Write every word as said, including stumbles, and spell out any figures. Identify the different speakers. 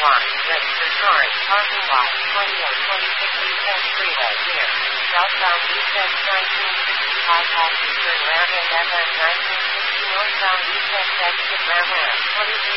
Speaker 1: one. Register current parking lot twenty and twenty-six East End Freeway near southbound East End nineteen sixty-five passenger Ram and F M nineteen sixty northbound East End exit Ram twenty-three